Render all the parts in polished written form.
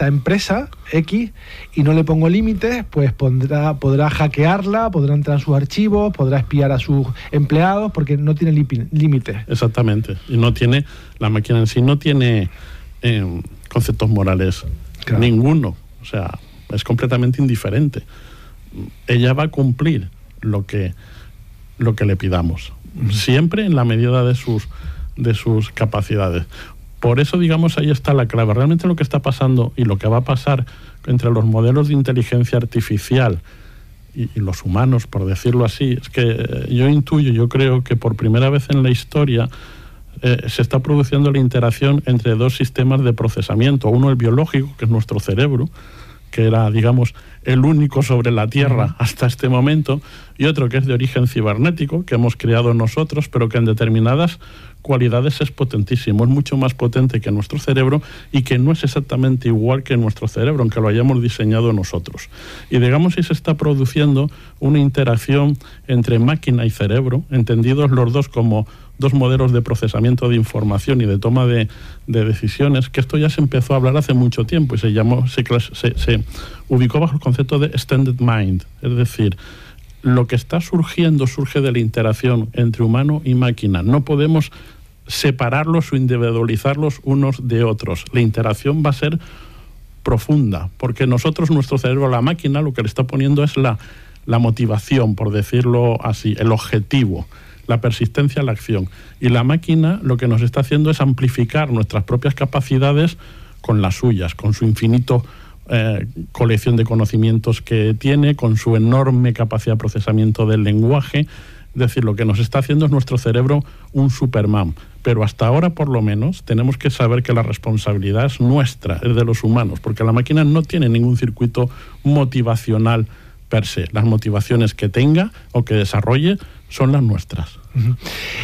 esta empresa X y no le pongo límites, pues podrá hackearla, podrá entrar en sus archivos, podrá espiar a sus empleados, porque no tiene límites. Exactamente. Y no tiene, la máquina en sí no tiene conceptos morales, claro, ninguno. O sea, es completamente indiferente. Ella va a cumplir lo que le pidamos, siempre en la medida de sus capacidades. Por eso, digamos, ahí está la clave. Realmente lo que está pasando y lo que va a pasar entre los modelos de inteligencia artificial y los humanos, por decirlo así, es que yo creo que por primera vez en la historia se está produciendo la interacción entre dos sistemas de procesamiento. Uno, el biológico, que es nuestro cerebro, que era, digamos, el único sobre la Tierra hasta este momento, y otro que es de origen cibernético, que hemos creado nosotros, pero que en determinadas cualidades es potentísimo, es mucho más potente que nuestro cerebro y que no es exactamente igual que nuestro cerebro, aunque lo hayamos diseñado nosotros. Y digamos, si se está produciendo una interacción entre máquina y cerebro, entendidos los dos como dos modelos de procesamiento de información y de toma de decisiones, que esto ya se empezó a hablar hace mucho tiempo y se ubicó bajo el concepto de extended mind, es decir, lo que está surgiendo surge de la interacción entre humano y máquina. No podemos separarlos o individualizarlos unos de otros. La interacción va a ser profunda, porque nosotros, nuestro cerebro, la máquina, lo que le está poniendo es la motivación, por decirlo así, el objetivo, la persistencia, la acción. Y la máquina lo que nos está haciendo es amplificar nuestras propias capacidades con las suyas, con su infinito colección de conocimientos que tiene, con su enorme capacidad de procesamiento del lenguaje. Es decir, lo que nos está haciendo es nuestro cerebro un Superman. Pero hasta ahora, por lo menos, tenemos que saber que la responsabilidad es nuestra, es de los humanos, porque la máquina no tiene ningún circuito motivacional per se. Las motivaciones que tenga o que desarrolle son las nuestras. Uh-huh.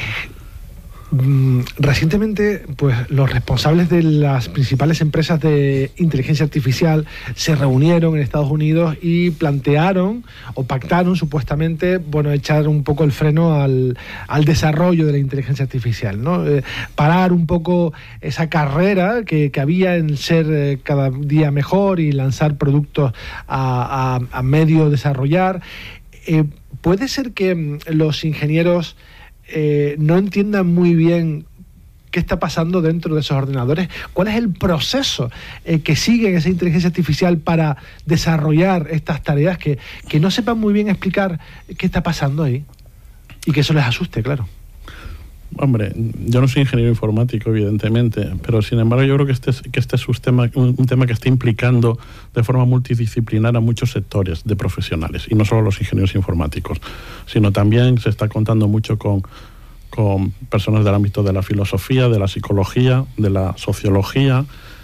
Recientemente, pues los responsables de las principales empresas de inteligencia artificial se reunieron en Estados Unidos y plantearon o pactaron supuestamente, bueno, echar un poco el freno al desarrollo de la inteligencia artificial, ¿no? Parar un poco esa carrera que había en ser cada día mejor y lanzar productos a medio desarrollar. Puede ser que los ingenieros no entiendan muy bien qué está pasando dentro de esos ordenadores. ¿Cuál es el proceso que sigue esa inteligencia artificial para desarrollar estas tareas que no sepan muy bien explicar qué está pasando ahí? Y que eso les asuste, claro. Hombre, yo no soy ingeniero informático, evidentemente, pero sin embargo yo creo que este es un tema que está implicando de forma multidisciplinar a muchos sectores de profesionales, y no solo los ingenieros informáticos, sino también se está contando mucho con personas del ámbito de la filosofía, de la psicología, de la sociología.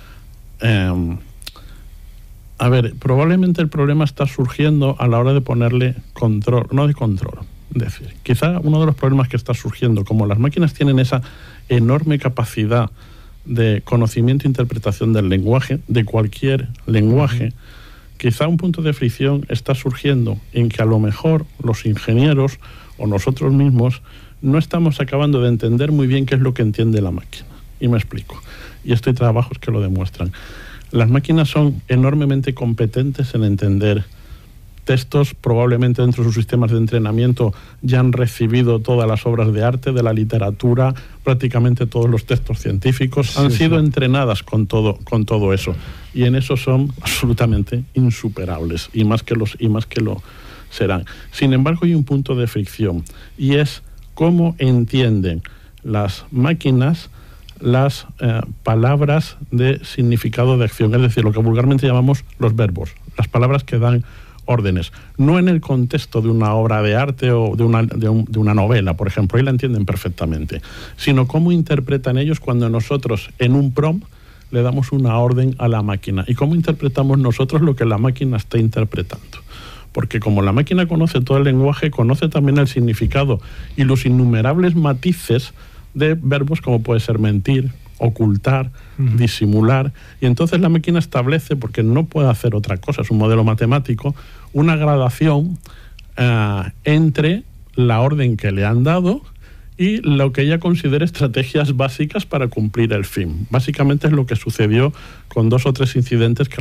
A ver, probablemente el problema está surgiendo a la hora de ponerle control, no de control. Es decir, quizá uno de los problemas que está surgiendo, como las máquinas tienen esa enorme capacidad de conocimiento e interpretación del lenguaje, de cualquier lenguaje, quizá un punto de fricción está surgiendo en que a lo mejor los ingenieros o nosotros mismos no estamos acabando de entender muy bien qué es lo que entiende la máquina. Y me explico. Y esto hay trabajos que lo demuestran. Las máquinas son enormemente competentes en entender textos, probablemente dentro de sus sistemas de entrenamiento ya han recibido todas las obras de arte, de la literatura, prácticamente todos los textos científicos, han sido entrenadas con todo eso, y en eso son absolutamente insuperables, y más que lo serán. Sin embargo, hay un punto de fricción, y es cómo entienden las máquinas las palabras de significado de acción, es decir, lo que vulgarmente llamamos los verbos, las palabras que dan órdenes, no en el contexto de una obra de arte o de una novela, por ejemplo, ahí la entienden perfectamente, sino cómo interpretan ellos cuando nosotros en un prompt le damos una orden a la máquina, y cómo interpretamos nosotros lo que la máquina está interpretando. Porque como la máquina conoce todo el lenguaje, conoce también el significado y los innumerables matices de verbos como puede ser mentir, ocultar, disimular, y entonces la máquina establece, porque no puede hacer otra cosa, es un modelo matemático, una gradación entre la orden que le han dado y lo que ella considera estrategias básicas para cumplir el fin. Básicamente es lo que sucedió con 2 o 3 incidentes que